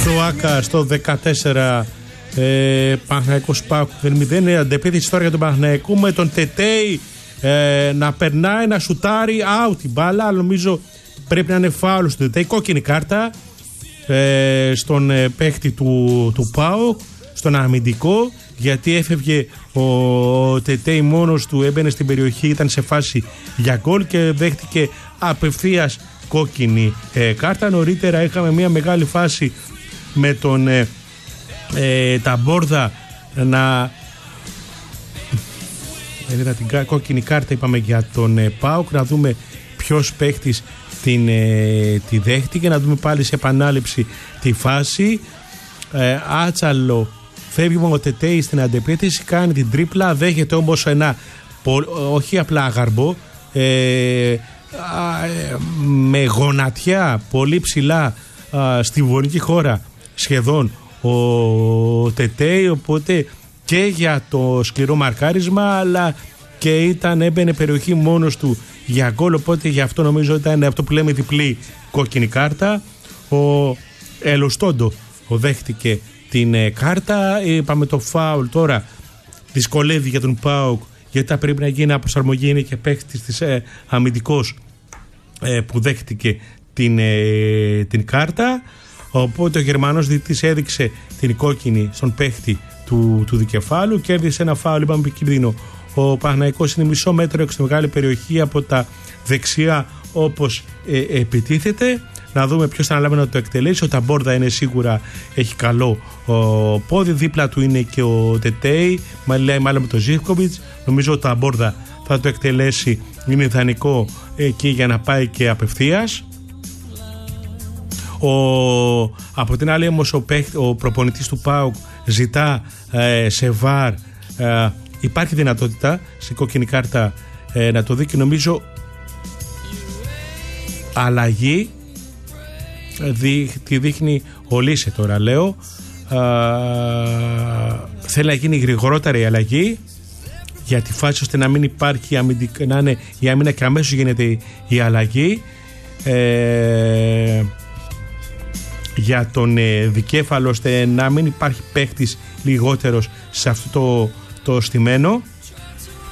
στο ΆΚΑ στο 14. Παναθηναϊκός ΠΑΟΚ 0-0. Αντεπίθεση τώρα για τον Παναθηναϊκό με τον Τετέι να περνάει, να σουτάρει out την μπάλα. Νομίζω πρέπει να είναι φάουλ στον Τετέι. Κόκκινη κάρτα στον παίχτη του ΠΑΟΚ, στον αμυντικό, γιατί έφευγε ο Τετέι μόνος του, έμπαινε στην περιοχή, ήταν σε φάση για γκολ και δέχτηκε απευθείας κόκκινη κάρτα. Νωρίτερα είχαμε μια μεγάλη φάση με τον Ταμπόρδα να είδα την κόκκινη κάρτα, είπαμε για τον ΠΑΟΚ. Να δούμε ποιος παίχτης τη δέχτηκε, να δούμε πάλι σε επανάληψη τη φάση. Άτσαλο, φεύγει ο Τετέι στην αντεπίθεση, κάνει την τρίπλα, δέχεται όμως ένα όχι απλά αγαρμπό, με γονατιά πολύ ψηλά στη βορεινή χώρα σχεδόν ο Τετέι, οπότε και για το σκληρό μαρκάρισμα αλλά και έμπαινε περιοχή μόνος του για γκολ, οπότε γι' αυτό νομίζω ήταν αυτό που λέμε διπλή κόκκινη κάρτα. Ο Ελοστόντο δέχτηκε την κάρτα. Είπαμε το φάουλ τώρα δυσκολεύει για τον ΠΑΟΚ, γιατί θα πρέπει να γίνει αποσαρμογή, είναι και παίχτης της αμυντικός που δέχτηκε την κάρτα, οπότε ο Γερμανός διαιτητής έδειξε την κόκκινη στον παίχτη του δικεφάλου, κέρδισε ένα φάουλ, είπαμε επικίνδυνο. Ο Παναθηναϊκός είναι μισό μέτρο έξω στη μεγάλη περιοχή από τα δεξιά όπως επιτίθεται. Να δούμε ποιος θα αναλάβει να το εκτελέσει. Ο Ταμπόρδα είναι σίγουρα, έχει καλό πόδι, δίπλα του είναι και ο Τετέι, μάλλον με τον Ζίβκοβιτς. Νομίζω ο Ταμπόρδα θα το εκτελέσει, είναι ιδανικό εκεί για να πάει και απευθείας. Από την άλλη όμως ο προπονητής του ΠΑΟΚ ζητά σε βαρ, υπάρχει δυνατότητα σε κόκκινη κάρτα να το δει και νομίζω αλλαγή τη δείχνει ο Λίσε τώρα λέω. Θέλει να γίνει γρηγορότερα η αλλαγή για τη φάση ώστε να μην υπάρχει να είναι η άμυνα και αμέσως γίνεται η αλλαγή για τον δικέφαλο, ώστε να μην υπάρχει παίχτης λιγότερος σε αυτό το στημένο.